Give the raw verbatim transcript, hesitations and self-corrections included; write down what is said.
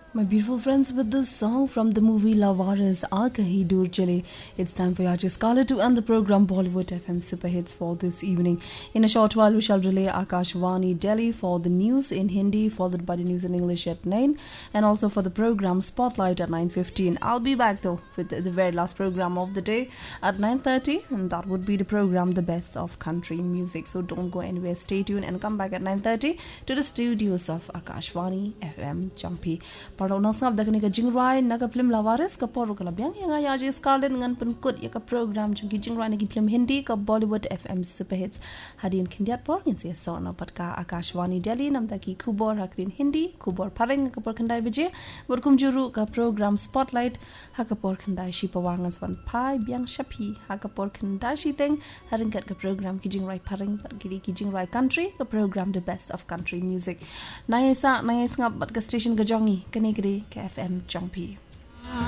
My beautiful friends, with this song from the movie Lavaris Aa Kahi Dur Chale, it's time for Yaji Scarlett to end the program Bollywood F M Super Hits for this evening. In a short while, we shall relay Akashvani Delhi for the news in Hindi, followed by the news in English at nine, and also for the program Spotlight at nine fifteen. I'll be back though with the very last program of the day at nine thirty, and that would be the program The Best of Country Music. So don't go anywhere, stay tuned and come back at nine thirty to the studios of Akashvani F M Jumpy. Parang sab dakani ka jingrai naga film Lavaris ka poru ka labyang yang Yaji Scarlett ngan penkut ya ka program jung ki jingrai nagi film Hindi ka Bollywood F M Super Hits hadin kindiat por ngin sia so na pat ka Akashvani Delhi nam taki kubor haktin Hindi kubor pareng ka por kandai beje berkum juru ka program Spotlight ha ka por kandai shi pawangan swan pai biang shapi ha ka por kandai shi teng haring kat ka program ki jingrai pareng par ki ki jingrai country ka program The Best of Country Music nai sa nai ngap bat ka station ka jongi kane K F M Jumpy.